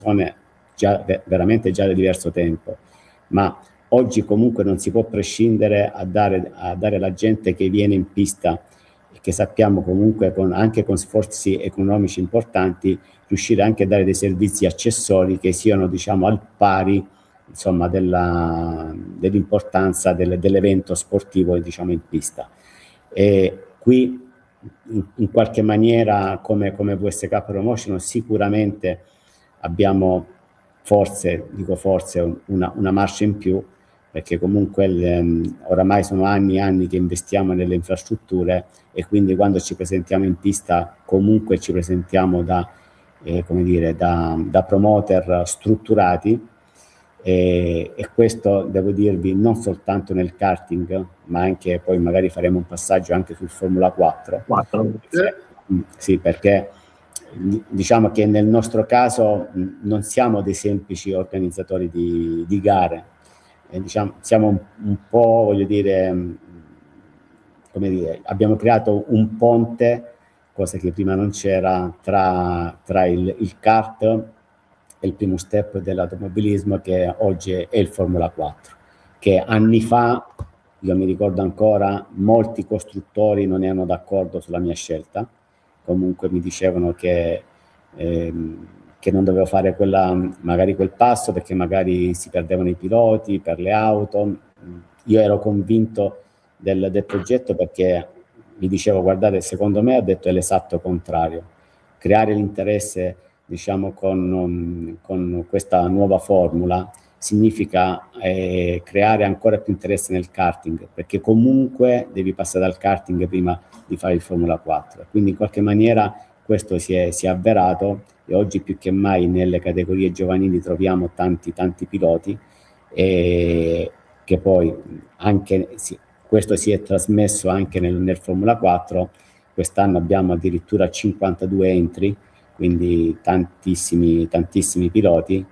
veramente già da diverso tempo, ma oggi comunque non si può prescindere a dare alla gente che viene in pista, che sappiamo comunque anche con sforzi economici importanti, riuscire anche a dare dei servizi accessori che siano, diciamo, al pari, insomma, dell'importanza dell'evento sportivo, diciamo, in pista. E qui in qualche maniera come VSK Promotion sicuramente abbiamo forse una marcia in più, perché comunque oramai sono anni e anni che investiamo nelle infrastrutture, e quindi quando ci presentiamo in pista comunque ci presentiamo da promoter strutturati, e questo devo dirvi non soltanto nel karting, ma anche poi magari faremo un passaggio anche sul Formula 4. Sì, perché diciamo che nel nostro caso non siamo dei semplici organizzatori di gare, diciamo, siamo un po', voglio dire, come dire, abbiamo creato un ponte, cosa che prima non c'era, tra il kart e il primo step dell'automobilismo, che oggi è il Formula 4, che anni fa, io mi ricordo ancora, molti costruttori non erano d'accordo sulla mia scelta, comunque mi dicevano che non dovevo fare magari quel passo perché magari si perdevano i piloti per le auto. Io ero convinto del progetto, perché mi dicevo, guardate, secondo me, ha detto, è l'esatto contrario, creare l'interesse, diciamo, con questa nuova formula significa creare ancora più interesse nel karting, perché comunque devi passare dal karting prima di fare il Formula 4, quindi in qualche maniera questo si è avverato, e oggi più che mai nelle categorie giovanili troviamo tanti piloti, e che poi anche questo si è trasmesso anche nel Formula 4. Quest'anno abbiamo addirittura 52 entry, quindi tantissimi piloti,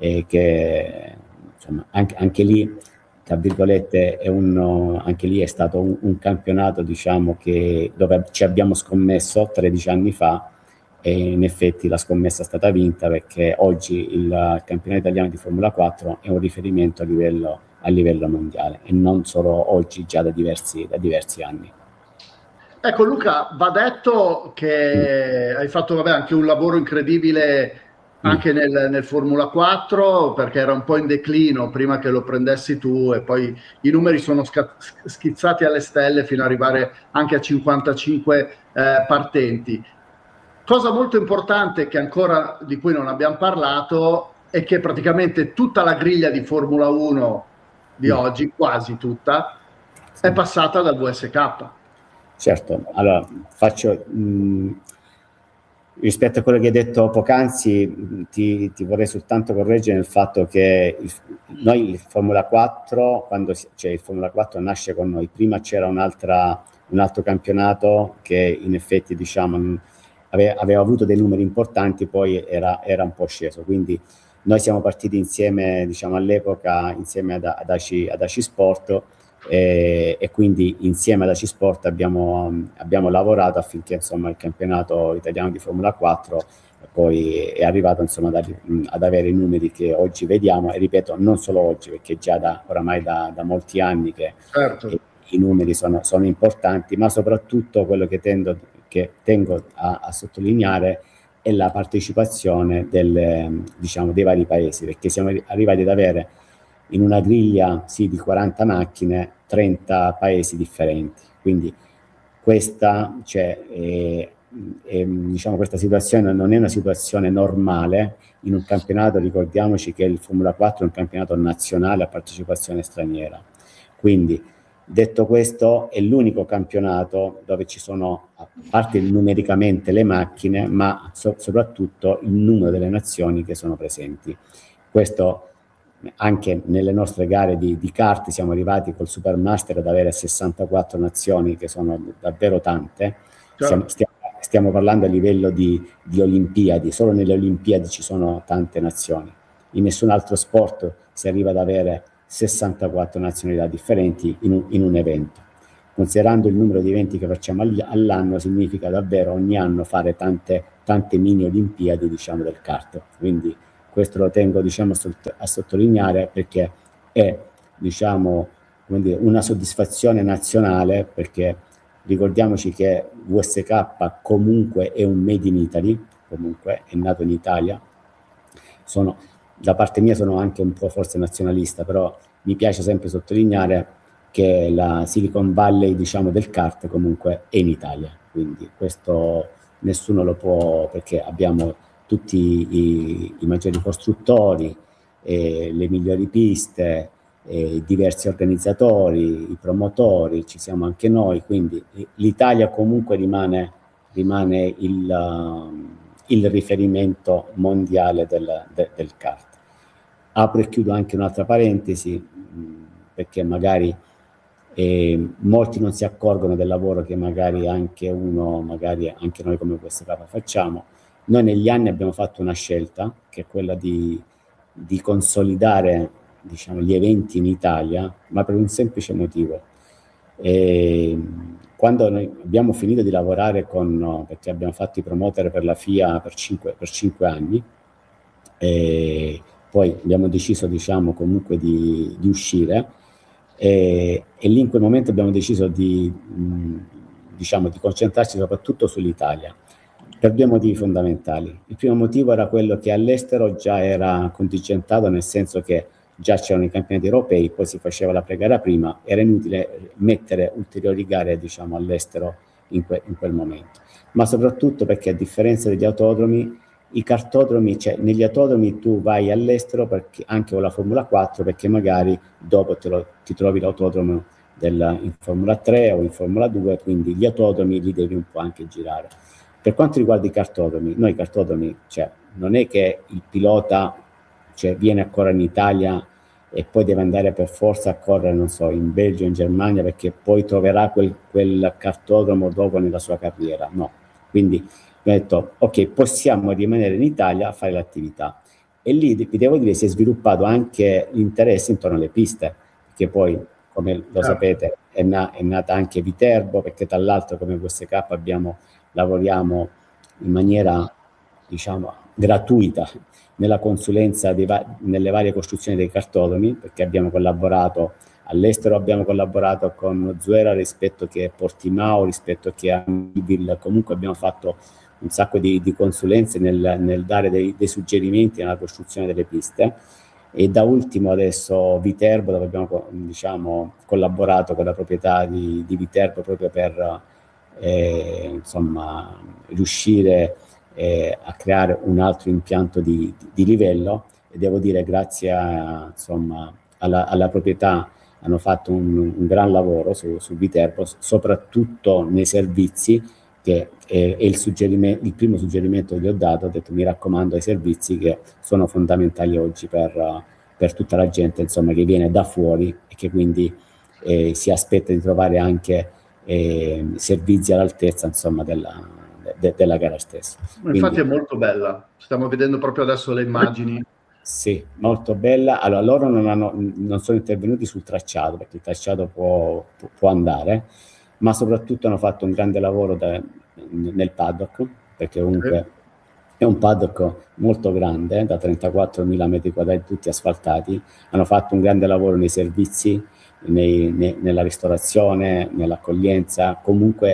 che insomma anche lì, tra virgolette, anche lì è stato un campionato, diciamo, dove ci abbiamo scommesso 13 anni fa, e in effetti la scommessa è stata vinta, perché oggi il campionato italiano di Formula 4 è un riferimento a livello mondiale, e non solo oggi, già da diversi anni. Ecco Luca, va detto che hai fatto anche un lavoro incredibile anche nel Formula 4, perché era un po' in declino prima che lo prendessi tu, e poi i numeri sono schizzati alle stelle fino ad arrivare anche a 55 partenti. Cosa molto importante di cui non abbiamo parlato, è che praticamente tutta la griglia di Formula 1 di oggi, quasi tutta, è passata dal VSK. Certo, allora rispetto a quello che hai detto poc'anzi, ti vorrei soltanto correggere nel fatto che noi il Formula 4, il Formula 4 nasce con noi. Prima c'era un altro campionato che in effetti, diciamo, aveva avuto dei numeri importanti, poi era un po' sceso, quindi noi siamo partiti insieme, diciamo, all'epoca insieme ad ACI Sport, e quindi insieme ad ACI Sport abbiamo lavorato affinché, insomma, il campionato italiano di Formula 4 poi è arrivato, insomma, ad avere i numeri che oggi vediamo, e ripeto, non solo oggi, perché già oramai da molti anni che i numeri sono importanti, ma soprattutto quello che tengo a sottolineare è la partecipazione diciamo, dei vari paesi, perché siamo arrivati ad avere in una griglia di 40 macchine 30 paesi differenti, quindi diciamo, questa situazione non è una situazione normale in un campionato. Ricordiamoci che il Formula 4 è un campionato nazionale a partecipazione straniera, quindi detto questo è l'unico campionato dove ci sono, a parte numericamente le macchine, ma soprattutto il numero delle nazioni che sono presenti. Questo anche nelle nostre gare di kart siamo arrivati col Supermaster ad avere 64 nazioni, che sono davvero tante. Stiamo parlando a livello di Olimpiadi, solo nelle Olimpiadi ci sono tante nazioni. In nessun altro sport si arriva ad avere 64 nazionalità differenti in un evento. Considerando il numero di eventi che facciamo all'anno, significa davvero ogni anno fare tante mini Olimpiadi, diciamo, del kart. Quindi questo lo tengo, diciamo, a sottolineare, perché è, diciamo, come dire, una soddisfazione nazionale, perché ricordiamoci che VSK comunque è un made in Italy, comunque è nato in Italia. Da parte mia sono anche un po' forse nazionalista, però mi piace sempre sottolineare che la Silicon Valley, diciamo, del kart comunque è in Italia, quindi questo nessuno lo può, perché abbiamo tutti i maggiori costruttori, le migliori piste, diversi organizzatori, i promotori, ci siamo anche noi, quindi l'Italia comunque rimane il riferimento mondiale del kart. Apro e chiudo anche un'altra parentesi, perché magari molti non si accorgono del lavoro che magari anche noi come VSK facciamo. Noi negli anni abbiamo fatto una scelta, che è quella di consolidare, diciamo, gli eventi in Italia, ma per un semplice motivo. Quando noi abbiamo finito di lavorare perché abbiamo fatto i promoter per la FIA per 5 anni, poi abbiamo deciso, diciamo, comunque di uscire, e lì in quel momento abbiamo deciso diciamo, di concentrarci soprattutto sull'Italia, per 2 motivi fondamentali. Il primo motivo era quello che all'estero già era contingentato, nel senso che già c'erano i campionati europei, poi si faceva la pre-gara prima, era inutile mettere ulteriori gare, diciamo, all'estero in quel momento. Ma soprattutto perché, a differenza degli autodromi, i kartodromi, cioè negli autodromi tu vai all'estero perché, anche con la Formula 4, perché magari dopo ti trovi l'autodromo in Formula 3 o in Formula 2, quindi gli autodromi li devi un po' anche girare. Per quanto riguarda i kartodromi, noi kartodromi, cioè, non è che il pilota, cioè, viene a correre in Italia e poi deve andare per forza a correre, non so, in Belgio, in Germania, perché poi troverà quel kartodromo dopo nella sua carriera. No. Quindi ho detto, ok, possiamo rimanere in Italia a fare l'attività. E lì, vi devo dire, si è sviluppato anche l'interesse intorno alle piste, perché poi, come lo sapete, è nata anche Viterbo, perché tra l'altro come VSK lavoriamo in maniera, diciamo, gratuita nella consulenza nelle varie costruzioni dei kartodromi, perché abbiamo collaborato all'estero, abbiamo collaborato con Zuera rispetto che Portimao, rispetto che a Mibil, comunque abbiamo fatto un sacco di consulenze nel dare dei suggerimenti nella costruzione delle piste. E da ultimo adesso Viterbo, dove abbiamo, diciamo, collaborato con la proprietà di Viterbo proprio per insomma, riuscire a creare un altro impianto di livello, e devo dire grazie insomma, alla proprietà hanno fatto un gran lavoro su Viterbo, soprattutto nei servizi, che è il primo suggerimento che gli ho dato. Ho detto: mi raccomando, ai servizi, che sono fondamentali oggi per tutta la gente, insomma, che viene da fuori e che quindi si aspetta di trovare anche servizi all'altezza, insomma, della gara stessa. Infatti quindi, è molto bella, stiamo vedendo proprio adesso le immagini. Sì, molto bella. Allora, loro non sono intervenuti sul tracciato, perché il tracciato può andare, ma soprattutto hanno fatto un grande lavoro nel paddock, perché comunque è un paddock molto grande, da 34.000 metri quadrati, tutti asfaltati. Hanno fatto un grande lavoro nei servizi, nella ristorazione, nell'accoglienza. Comunque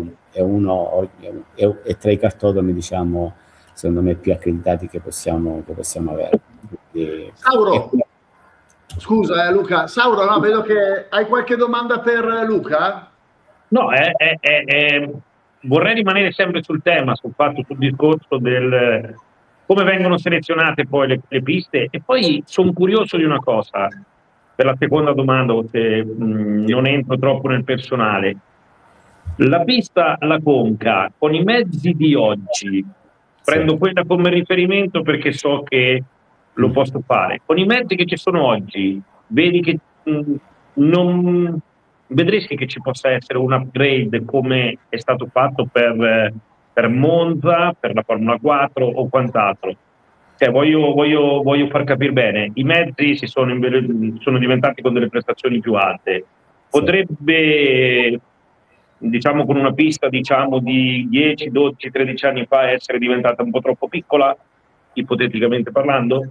è tra i kartodromi, diciamo, secondo me, più accreditati che possiamo avere. Sauro, scusa Luca, Sauro, no, vedo che hai qualche domanda per Luca? No, vorrei rimanere sempre sul tema, sul discorso del come vengono selezionate poi le piste, e poi sono curioso di una cosa, per la seconda domanda, se non entro troppo nel personale. La pista La Conca, con i mezzi di oggi, prendo quella come riferimento perché so che lo posso fare, con i mezzi che ci sono oggi, vedi che non vedresti che ci possa essere un upgrade come è stato fatto per Monza, per la Formula 4 o quant'altro? Cioè, voglio far capire bene, i mezzi sono diventati con delle prestazioni più alte. Potrebbe, diciamo, con una pista, diciamo, di 10, 12, 13 anni fa essere diventata un po' troppo piccola, ipoteticamente parlando?